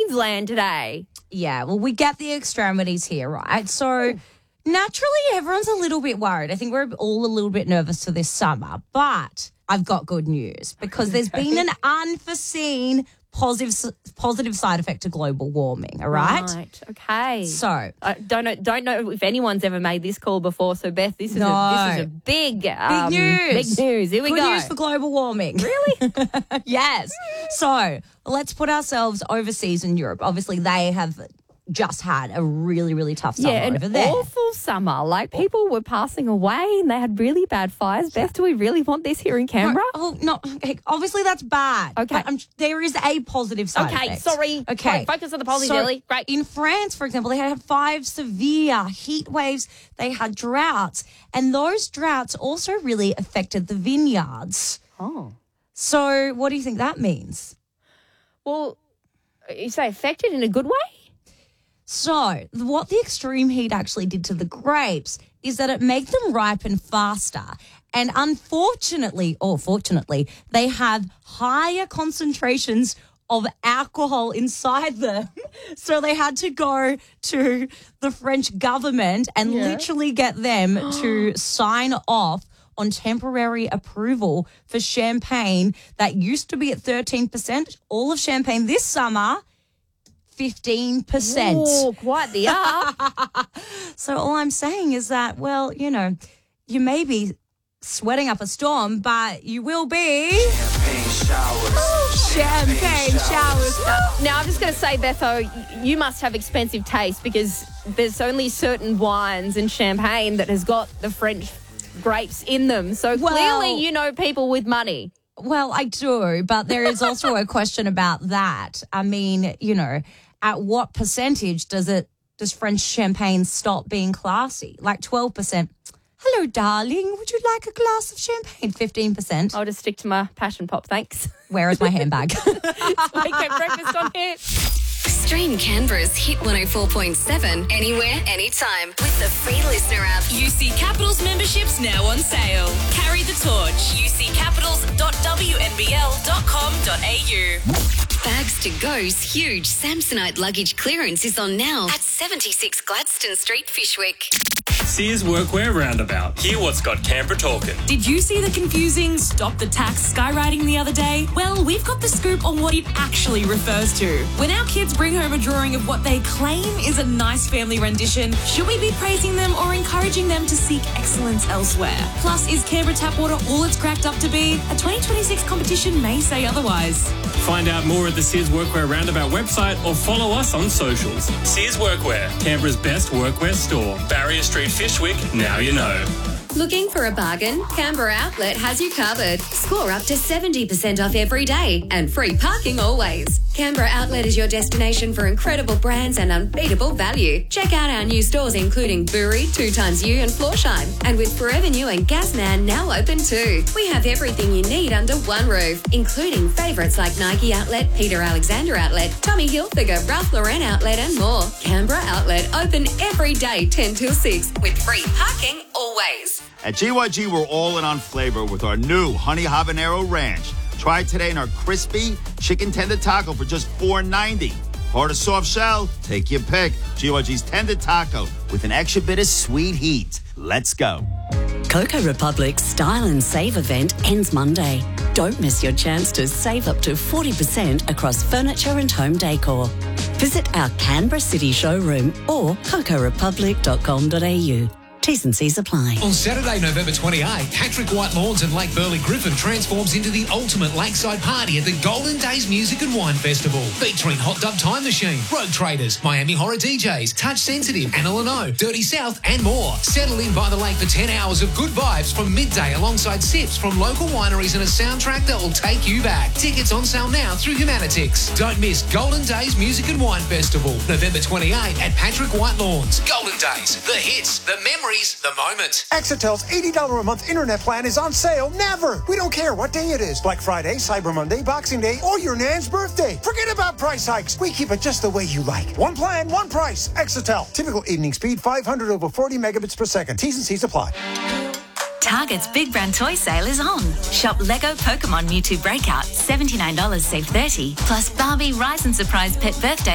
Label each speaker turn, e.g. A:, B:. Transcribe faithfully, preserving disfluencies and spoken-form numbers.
A: Queensland today.
B: Yeah, well, we get the extremities here, right? So naturally, everyone's a little bit worried. I think we're all a little bit nervous for this summer, but I've got good news because there's been an unforeseen positive positive side effect to global warming, all right?
A: Right, okay.
B: So,
A: I don't know, don't know if anyone's ever made this call before, so Beth, this is,
B: No.
A: a, this is a big, um,
B: big news.
A: Big news. Here we
B: good
A: go.
B: news for global warming.
A: Really?
B: Yes. So, let's put ourselves overseas in Europe. Obviously, they have just had a really, really tough summer
A: Yeah, an
B: over there.
A: awful summer. Like, people were passing away and they had really bad fires. Beth, do we really want this here in Canberra?
B: Oh, no. Okay, obviously, that's bad.
A: Okay.
B: But I'm, there is a positive side
A: Okay,
B: effect.
A: sorry.
B: Okay.
A: Right, focus on the positive,
B: So,
A: Lily. Great.
B: In France, for example, they had five severe heat waves. They had droughts. And those droughts also really affected the vineyards.
A: Oh.
B: So what do you think that means?
A: Well, you say affected in a good way?
B: So what the extreme heat actually did to the grapes is that it made them ripen faster. And unfortunately, or fortunately, they have higher concentrations of alcohol inside them. So they had to go to the French government and
A: Yeah.
B: literally get them to sign off on temporary approval for champagne that used to be at thirteen percent. All of champagne this summer, fifteen percent.
A: Oh, quite the up.
B: So all I'm saying is that, well, you know, you may be sweating up a storm, but you will be
C: Champagne showers.
B: champagne showers.
A: Now, I'm just going to say, Betho, y- you must have expensive taste because there's only certain wines and champagne that has got the French grapes in them. So
B: Well-
A: clearly you know people with money.
B: Well, I do, but there is also a question about that. I mean, you know, at what percentage does it does French champagne stop being classy? Like twelve percent. Hello, darling. Would you like a glass of champagne? fifteen percent.
A: I'll just stick to my passion pop, thanks.
B: Where is my handbag?
A: Weekend breakfast on here.
D: Stream Canberra's Hit one oh four point seven anywhere, anytime with the free listener app.
E: U C Capitals memberships now on sale. Carry the torch. u c capitals dot w n b l dot com dot a u.
D: Bags to Go's huge Samsonite luggage clearance is on now at seventy-six Gladstone Street, Fishwick.
F: Sears Workwear Roundabout. Hear what's got Canberra talking.
E: Did you see the confusing stop the tax skywriting the other day? Well, we've got the scoop on what it actually refers to. When our kids bring home a drawing of what they claim is a nice family rendition, should we be praising them or encouraging them to seek excellence elsewhere? Plus, is Canberra tap water all it's cracked up to be? A twenty twenty-six competition may say otherwise.
F: Find out more at the Sears Workwear Roundabout website or follow us on socials. Sears Workwear, Canberra's best workwear store. Barrier Street, Fishwick, now you know.
D: Looking for a bargain? Canberra Outlet has you covered. Score up to seventy percent off every day and free parking always. Canberra Outlet is your destination for incredible brands and unbeatable value. Check out our new stores including Buri, Two Times U and Floorshine. And with Forever New and Gasman now open too. We have everything you need under one roof, including favourites like Nike Outlet, Peter Alexander Outlet, Tommy Hilfiger, Ralph Lauren Outlet and more. Canberra Outlet open every day ten till six with free parking always.
G: At G Y G, we're all in on flavor with our new Honey Habanero Ranch. Try it today in our crispy chicken tender taco for just four ninety. Hard or soft shell? Take your pick. G Y G's tender taco with an extra bit of sweet heat. Let's go.
H: Cocoa Republic's Style and Save event ends Monday. Don't miss your chance to save up to forty percent across furniture and home decor. Visit our Canberra City showroom or cocoa republic dot com dot a u. T's and C's apply.
I: On Saturday, November twenty-eighth, Patrick White Lawns and Lake Burley Griffin transforms into the ultimate lakeside party at the Golden Days Music and Wine Festival, featuring Hot Dub Time Machine, Rogue Traders, Miami Horror D Js, Touch Sensitive, Anna Leno, Dirty South, and more. Settle in by the lake for ten hours of good vibes from midday alongside sips from local wineries and a soundtrack that will take you back. Tickets on sale now through Humanitix. Don't miss Golden Days Music and Wine Festival, November twenty-eighth at Patrick White Lawns. Golden Days, the hits, the memories, the moment.
J: Exitel's eighty dollars a month internet plan is on sale never. We don't care what day it is. Black Friday, Cyber Monday, Boxing Day, or your nan's birthday. Forget about price hikes. We keep it just the way you like. One plan, one price. Exitel. Typical evening speed, five hundred over forty megabits per second. T's and C's apply.
E: Target's Big Brand Toy Sale is on. Shop Lego Pokemon Mewtwo Breakout, seventy-nine dollars save thirty dollars, plus Barbie Rise and Surprise Pet Birthday